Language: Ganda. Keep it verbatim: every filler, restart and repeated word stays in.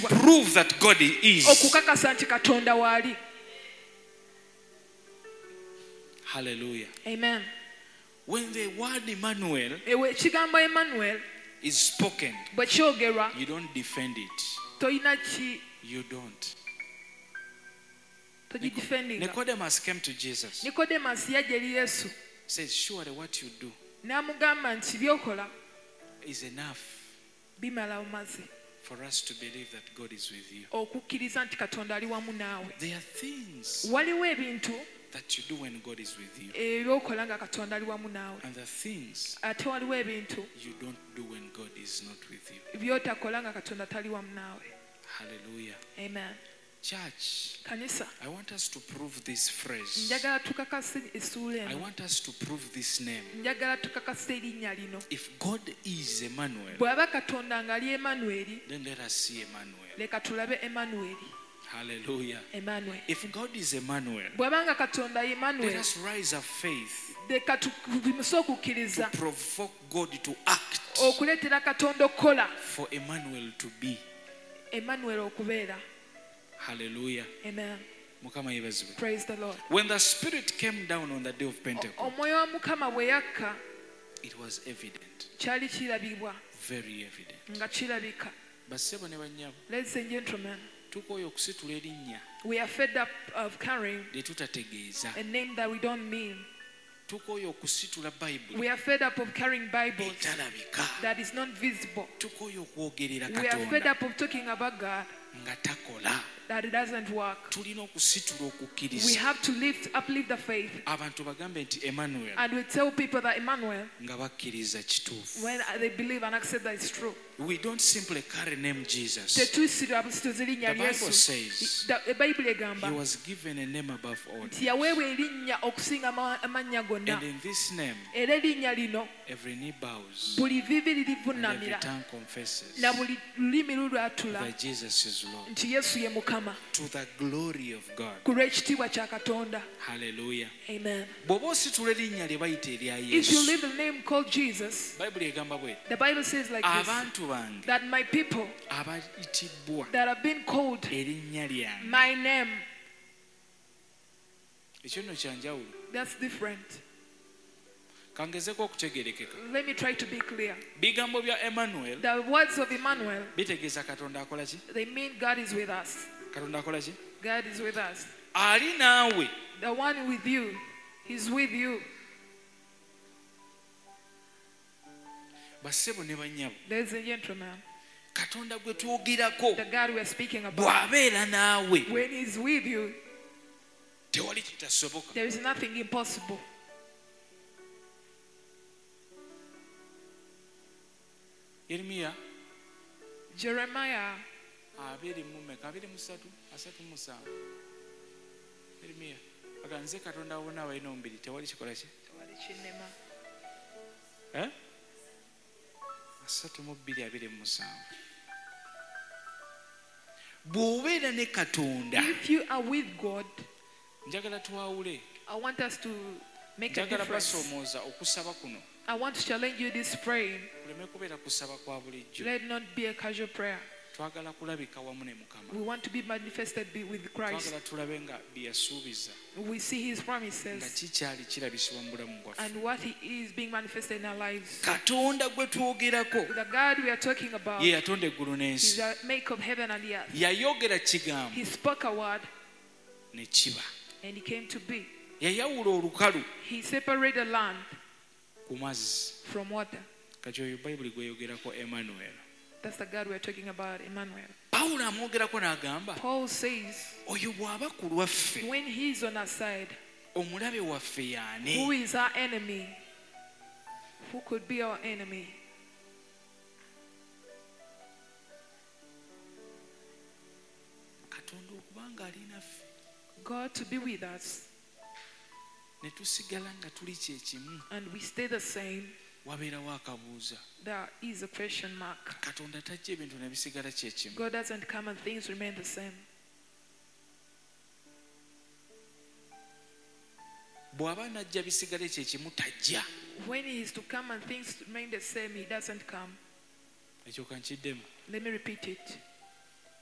prove that God is. okukakasa nti Katonda waali. Hallelujah. Amen. When the word Emmanuel Ewe ekigambo Emmanuel is spoken, bwe kyogerwa you don't defend it. toyina ki You don't. togidefendinga. Nicodemus came to Jesus. Nicodemus yajja eri Yesu Says, surely what you do n'amugamba nti byokola is enough bimala omazi for us to believe that God is with you. okukkiriza nti Katonda ali wamu naawe. There are things Waliwo ebintu that you do when God is with you, ebyokola nga Katonda ali wamu naawe, and the things ate waliwo ebintu you don't do when God is not with you. byotakola nga Katonda tali wamu naawe. Hallelujah. Amen. Church, Kanisa, I want us to prove this phrase. njagala tukakase essuula I eno, want us to prove this name. njagala tukakase erinnya lino. If God is Emmanuel, Bw'aba Katonda ng'ali Emmanuel, then let us see Emmanuel. leka tulabe Emmanuel. Hallelujah. Emmanuel. If God is Emmanuel, Bw'aba nga Katonda ye let Emmanuel, us rise up faith leka tubimuse okukkiriza to provoke God to act okuleetera Katonda okukola, for Emmanuel to be. Emmanuel okubeera. Hallelujah. Amen. Mukama yebazibwe. Praise the Lord. When the Spirit came down on the day of Pentecost, Omwoyo wa Mukama bwe yakka it was evident, kyali kirabibwa very evident. nga kirabika. Bassebo ne bannyabo, Ladies and gentlemen, tukooye okusitula erinnya we are fed up of carrying lye tutategeeza. a name that we don't mean. Tukooye okusitula Bayibuli We are fed up of carrying Bibles etalabika. that is not visible. Tukooye okwogerera We are fed Katonda up of talking about God nga takola. that it doesn't work. Tulina okusitula We okukkiriza. have to lift, uplift the faith, Abantu bagambe nti Emmanuel and we tell people that Emmanuel, nga bakkiriza kituufu. when they believe and accept that it's true. We don't simply carry name Jesus. Tetuisira busituza erinnya The Bible Yesu. says Da- Ebbayibuli egamba he was given a name above all. nti yaweebwa erinnya okusinga ama- amannya gonna, And in this name, era erinnya lino every knee bows buli vivi and every lirivunnamira tongue confesses na buli lulimi lulwatula that Jesus is Lord, nti Yesu ye Mukama, to the glory of God. ku lw'ekitiibwa kya Katonda. Hallelujah. Amen. Bw'oba ositula erinnya lye bayita erya If you Yesu, leave the name called Jesus, Bayibuli egamba bw'eti, the Bible says like this, abantu bange that my people abayitibwa that have been called erinnya lyange. my name, Ekyo nno kya njawulo. that's different. Kangezeko okutegeerekeka. Let me try to be clear. Bigambo bya Emmanuel The words of Emmanuel, bitegeeza Katonda akola ki? they mean God is with us. Katonda akola ki? God is with us. Ali naawe. The one with you, he's with you. Bassebo ne bannyabo, Ladies and gentlemen, Katonda gwe twogerako the God we are speaking about, bw'abeera naawe when he's with you, tewali kitasoboka. there is nothing impossible. Yeremiya Jeremiah abiri mu mmeka abiri mu ssatu asatu mu musanvu. Yeremiya aga nze Katonda wonna abalina omubiri tewali kikola ki? Eh? asatu mu bbiri abiri mu musanvu. Bw'obeera ne Katonda, If you are with God, njagala twawule, I want us to make a njagala difference. basomooza okusaba kuno I want to challenge you this praying. kuleme kubeera kusaba kwa bulijjo. Let it not be a casual prayer. Twagala kulabika wamu ne Mukama. We want to be manifested be with Christ. Twagala tulabe nga bye yasuubiza We see his nga promises kikyali kirabisibwa mu bulamu bwaffe. and what he is being manifested in our lives. Katonda gwe twogerako The God we are talking about ye yatonda eggulu is n'ensi. the maker of heaven and the earth. Yayogera kigambo He spoke a word ne kiba. and it came to be. Yayawula olukalu He separated land ku mazzi. from water. Kati oyo Bayibuli gweyogerako Emmanuel. That's the God we are talking about, Emmanuel. Pawulo amwogerako n'agamba Paul says, oyo bw'aba ku lwaffe when he's on our side, omulabe waffe y'ani? who is our enemy? Who could be our enemy? Katonda okubanga ali naffe God to be with us, ne tusigala nga tuli kye kimu, and we stay the same. wabeerawo akabuuza. There is a question mark. Katonda tajja ebintu ne bisigala kye kimu. God doesn't come and things remain the same. Bw'aba najja bisigale kye kimu tajja. When he is to come and things remain the same, he doesn't come. Ekyo kankiddemu. Let me repeat it.